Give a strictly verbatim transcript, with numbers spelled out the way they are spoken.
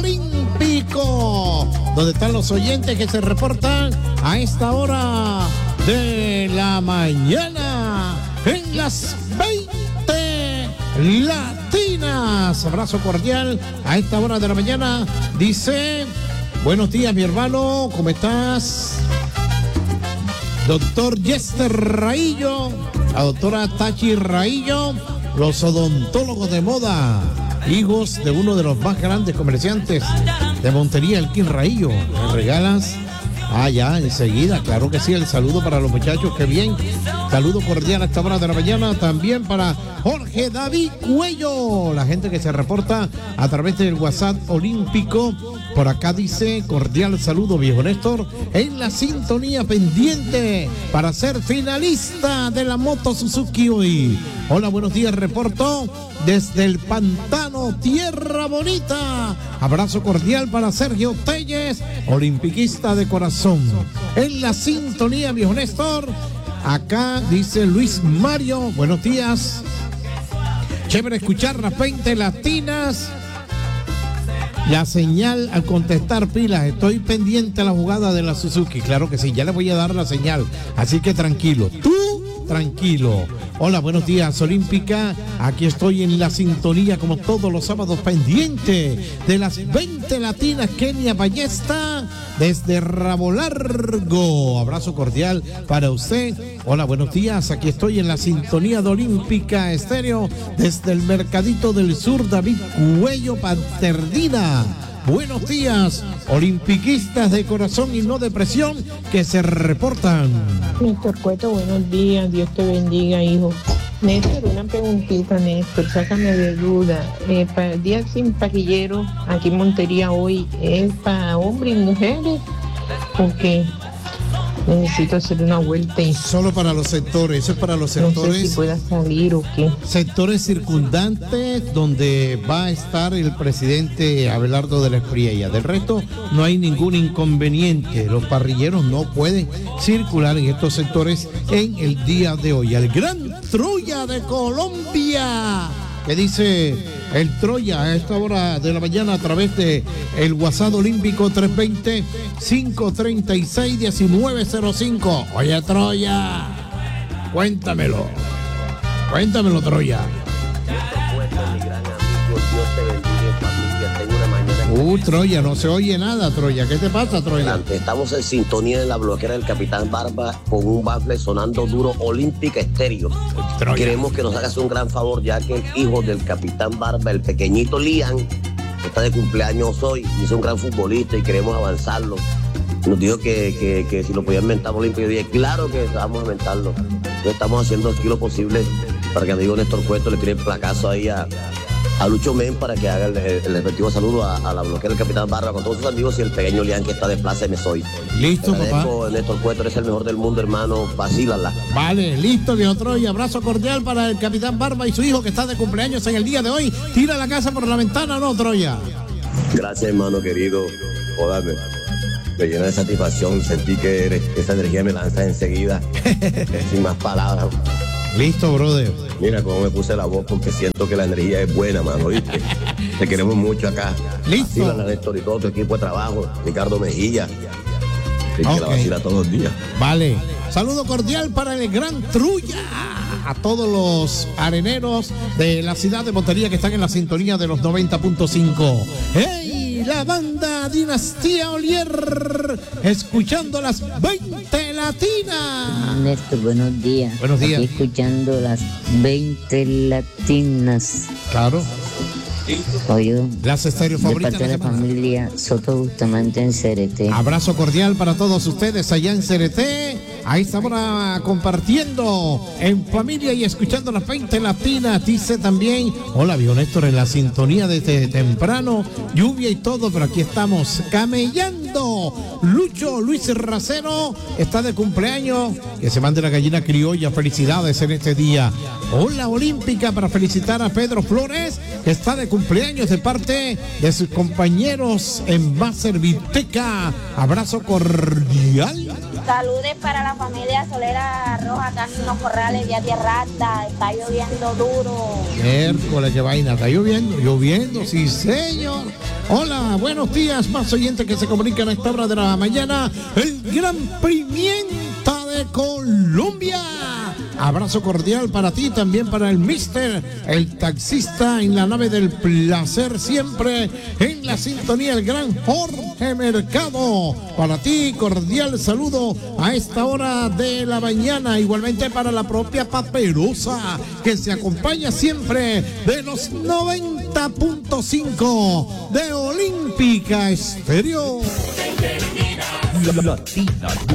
Olímpico, donde están los oyentes que se reportan a esta hora de la mañana en las veinte latinas. Abrazo cordial a esta hora de la mañana. Dice, buenos días mi hermano, ¿cómo estás? Doctor Yester Raillo, la doctora Tachi Raillo, los odontólogos de moda, hijos de uno de los más grandes comerciantes de Montería, el King Raillo. ¿Me regalas? Ah, ya, enseguida, claro que sí, el saludo para los muchachos, qué bien. Saludo cordial a esta hora de la mañana, también para Jorge David Cuello, la gente que se reporta a través del WhatsApp olímpico. Por acá dice, cordial saludo viejo Néstor, en la sintonía pendiente para ser finalista de la moto Suzuki hoy. Hola, buenos días, reporto desde el Pantano, Tierra Bonita. Abrazo cordial para Sergio Telles, olimpiquista de corazón. En la sintonía viejo Néstor, acá dice Luis Mario, buenos días. Chévere escuchar las veinte latinas. La señal al contestar pilas, estoy pendiente a la jugada de la Suzuki, claro que sí, ya le voy a dar la señal, así que tranquilo, tú tranquilo. Hola, buenos días Olímpica, aquí estoy en la sintonía como todos los sábados pendiente de las veinte latinas. Kenia Ballesta desde Rabo Largo, abrazo cordial para usted. Hola, buenos días, aquí estoy en la sintonía de Olímpica Estéreo desde el Mercadito del Sur, David Cuello Panterdina. Buenos días, olimpiquistas de corazón y no de presión que se reportan. Néstor Cueto, buenos días, Dios te bendiga, hijo. Néstor, una preguntita, Néstor, sácame de duda. Eh, para el día sin parrillero, aquí en Montería hoy, ¿es para hombres y mujeres? Porque necesito hacer una vuelta y... Solo para los sectores, eso es para los sectores... No sé si pueda salir o qué. Sectores circundantes donde va a estar el presidente Abelardo de la Espriella. Del resto no hay ningún inconveniente. Los parrilleros no pueden circular en estos sectores en el día de hoy. El Gran Troya de Colombia, que dice el Troya a esta hora de la mañana a través de el WhatsApp olímpico tres dos cero, cinco tres seis, uno nueve cero cinco. Oye, Troya, cuéntamelo. Cuéntamelo, Troya. Uh, Troya, no se oye nada, Troya. ¿Qué te pasa, Troya? Estamos en sintonía en la bloquera del Capitán Barba con un bafle sonando duro, Olímpica Estéreo. Troya. Queremos que nos hagas un gran favor, ya que el hijo del Capitán Barba, el pequeñito Lian, está de cumpleaños hoy, y es un gran futbolista y queremos avanzarlo. Nos dijo que, que, que si lo podían inventar Olímpico, yo dije, claro que vamos a inventarlo. Entonces estamos haciendo aquí lo posible para que amigo Néstor Cueto le tire el placazo ahí a... a Lucho Men para que haga el, el respectivo saludo a, a la bloquera del Capitán Barba con todos sus amigos y el pequeño Lian que está de Plaza M S O I. Listo, papá. Néstor Cueto, eres el mejor del mundo, hermano. Vacílala. Vale, listo, viejo Troya. Abrazo cordial para el Capitán Barba y su hijo que está de cumpleaños en el día de hoy. Tira la casa por la ventana, ¿no, Troya? Gracias, hermano querido. Jódame. Me llena de satisfacción. Sentí que eres, esa energía me lanza enseguida. Sin más palabras. Listo, brother. Mira cómo me puse la voz porque siento que la energía es buena, mano, ¿viste? Te queremos mucho acá. Listo. Vacila, Néstor, y todo tu equipo de trabajo. Ricardo Mejía. Que okay. La vacila todos los días. Vale. Saludo cordial para el Gran Trulla. A todos los areneros de la ciudad de Montería que están en la sintonía de los noventa punto cinco. ¡Hey! La banda Dinastía Olier, escuchando las veinte latinas. Néstor, buenos días. Buenos días. Aquí escuchando las veinte latinas. Claro. Oye, las estéreo favoritas de parte de la familia Soto Bustamante en Cereté. Abrazo cordial para todos ustedes allá en Cereté. Ahí estamos compartiendo en familia y escuchando las veinte latinas. Dice también, hola viejo Néstor, en la sintonía desde temprano, lluvia y todo, pero aquí estamos camellando. Lucho Luis Racero está de cumpleaños, que se mande la gallina criolla. Felicidades en este día. Hola Olímpica para felicitar a Pedro Flores, que está de cumpleaños de parte de sus compañeros en Baser Viteca. Abrazo cordial. Saludes para la familia Solera Roja, acá en los Corrales, Vía Tierra Alta. Está lloviendo duro. Miércoles, qué vaina, está lloviendo, lloviendo, sí señor. Hola, buenos días, más oyentes que se comunican a esta hora de la mañana. El Gran Pimienta de Colombia. Abrazo cordial para ti, también para el mister, el taxista en la nave del placer, siempre en la sintonía, el gran Jorge Mercado. Para ti, cordial saludo a esta hora de la mañana. Igualmente para la propia Paperosa, que se acompaña siempre de los noventa punto cinco de Olímpica Estéreo. Latina.